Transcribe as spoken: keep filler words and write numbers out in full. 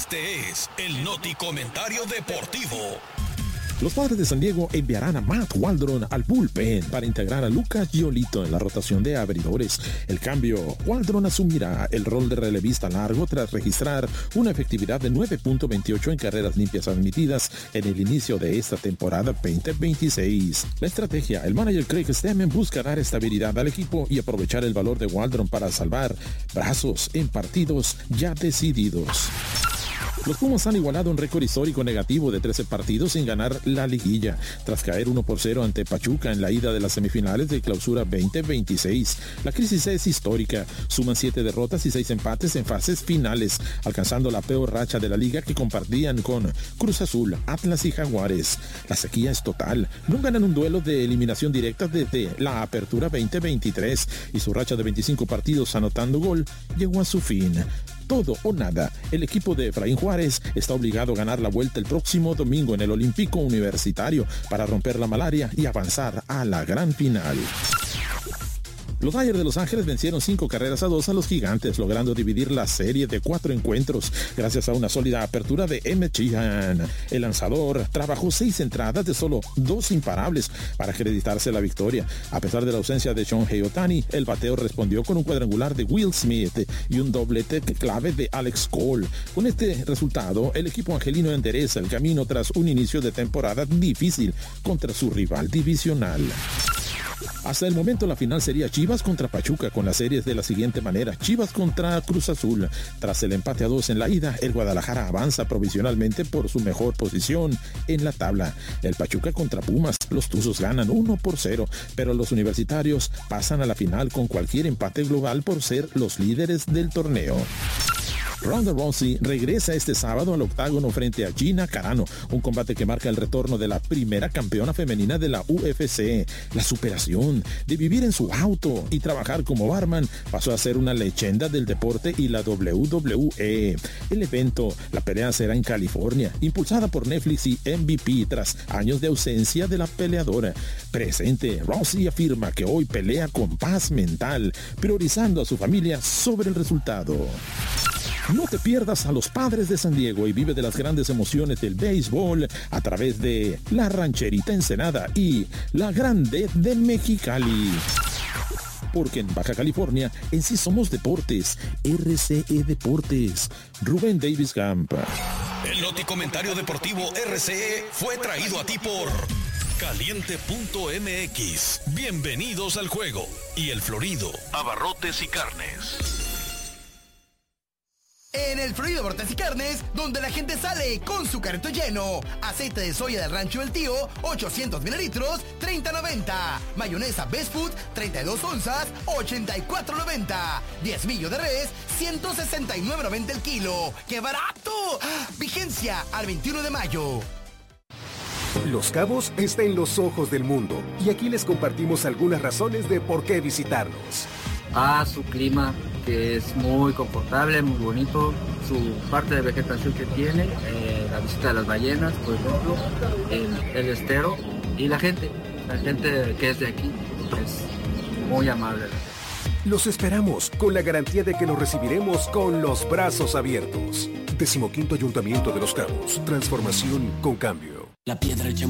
Este es el Noti Comentario Deportivo. Los Padres de San Diego enviarán a Matt Waldron al bullpen para integrar a Lucas Giolito en la rotación de abridores. El cambio, Waldron asumirá el rol de relevista largo tras registrar una efectividad de nueve punto veintiocho en carreras limpias admitidas en el inicio de esta temporada veinte veintiséis. La estrategia, el manager Craig Stammen busca dar estabilidad al equipo y aprovechar el valor de Waldron para salvar brazos en partidos ya decididos. Los Pumas han igualado un récord histórico negativo de trece partidos sin ganar la liguilla, tras caer uno por cero ante Pachuca en la ida de las semifinales de Clausura veinte veintiséis. La crisis es histórica, suman siete derrotas y seis empates en fases finales, alcanzando la peor racha de la liga que compartían con Cruz Azul, Atlas y Jaguares. La sequía es total, no ganan un duelo de eliminación directa desde la apertura veinte veintitrés y su racha de veinticinco partidos anotando gol llegó a su fin. Todo o nada. El equipo de Efraín Juárez está obligado a ganar la vuelta el próximo domingo en el Olímpico Universitario para romper la malaria y avanzar a la gran final. Los Dodgers de Los Ángeles vencieron cinco carreras a dos a los Gigantes, logrando dividir la serie de cuatro encuentros gracias a una sólida apertura de Emmett Sheehan. El lanzador trabajó seis entradas de solo dos imparables para acreditarse la victoria. A pesar de la ausencia de Shohei Ohtani, el bateo respondió con un cuadrangular de Will Smith y un doblete clave de Alex Cole. Con este resultado, el equipo angelino endereza el camino tras un inicio de temporada difícil contra su rival divisional. Hasta el momento la final sería Chivas contra Pachuca, con las series de la siguiente manera: Chivas contra Cruz Azul. Tras el empate a dos en la ida, el Guadalajara avanza provisionalmente por su mejor posición en la tabla. El Pachuca contra Pumas, los Tuzos ganan uno por cero, pero los universitarios pasan a la final con cualquier empate global por ser los líderes del torneo. Ronda Rousey regresa este sábado al octágono frente a Gina Carano, un combate que marca el retorno de la primera campeona femenina de la U F C. La superación de vivir en su auto y trabajar como barman pasó a ser una leyenda del deporte y la W W E. El evento, la pelea será en California, impulsada por Netflix y M V P tras años de ausencia de la peleadora. Presente, Rousey afirma que hoy pelea con paz mental, priorizando a su familia sobre el resultado. No te pierdas a los Padres de San Diego y vive de las grandes emociones del béisbol a través de La Rancherita Ensenada y La Grande de Mexicali. Porque en Baja California en sí somos deportes. R C E Deportes. Rubén Davis Gampa. El Noti Comentario Deportivo R C E fue traído a ti por Caliente punto M X. Bienvenidos al juego. Y El Florido, abarrotes y carnes. En El Florido Abarrotes y Carnes, donde la gente sale con su carrito lleno. Aceite de soya del Rancho del Tío, ochocientos mililitros, treinta noventa. Mayonesa Best Food, treinta y dos onzas, ochenta y cuatro noventa. Diezmillo de res, ciento sesenta y nueve noventa el kilo. ¡Qué barato! Vigencia al veintiuno de mayo. Los Cabos está en los ojos del mundo y aquí les compartimos algunas razones de por qué visitarnos. A su clima, que es muy confortable, muy bonito, su parte de vegetación que tiene, eh, la visita de las ballenas, por ejemplo, el, el estero y la gente, la gente que es de aquí es muy amable. Los esperamos con la garantía de que los recibiremos con los brazos abiertos. Decimoquinto Ayuntamiento de Los Cabos, transformación con cambio. La piedra